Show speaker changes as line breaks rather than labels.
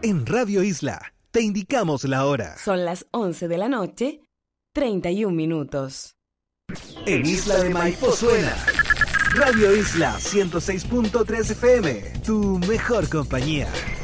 En Radio Isla te indicamos la hora.
Son las 11 de la noche, 31 minutos.
En Isla de Maipo suena Radio Isla 106.3 FM, tu mejor compañía.